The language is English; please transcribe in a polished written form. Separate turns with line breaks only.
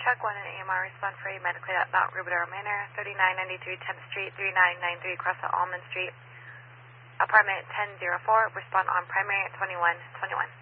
Truck 1 and AMR respond for a medically at Mount Rubidoux Manor, 3993 10th Street, 3993 across the Almond Street. Apartment 1004, respond on primary at 2121.